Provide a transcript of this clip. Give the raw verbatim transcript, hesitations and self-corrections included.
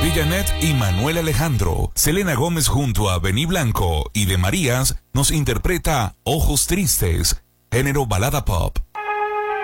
de Janet y Manuel Alejandro. Selena Gómez junto a Benny Blanco y de Marías nos interpreta Ojos Tristes, género balada pop.